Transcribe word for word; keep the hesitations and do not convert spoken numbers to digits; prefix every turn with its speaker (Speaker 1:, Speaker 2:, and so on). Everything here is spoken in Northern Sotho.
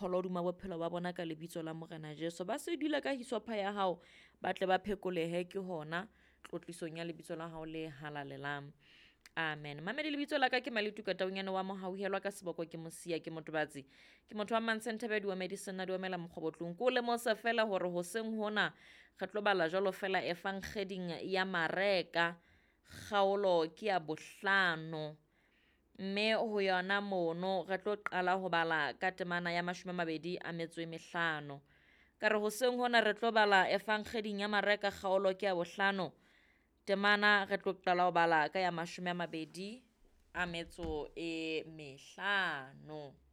Speaker 1: pholo duma bophelo ba bona ka lebitso la Morena Jesu. Ba se dula ka hisopha ya hao ba tle ba phekolehe ke hona tlotlisong ya lebitso la hao le halalelang. Amen. Mamedi lebitso la ka ke Maletuka Taonyane wa Mohauhelwa ka seboko ke Mosia ke Motobatsi. Ke motho wa Mansentebe wa medicine na duamela mokgobotlong. Ko le mo se fela hore hoseng hona re tlo bala jalo fela e fang kgeding ya mareka kgaolo ke ya bohlano. Mme ho yona mono re tlo qala ho bala ka temana ya mashome a mabedi a metso e mehlano. Ka re hoseng hona re tlo bala e fang kgeding ya mareka kgaolo ke ya bohlano. Temana re tlo qala ho bala ka ya mashome a mabedi a metso e mehlano.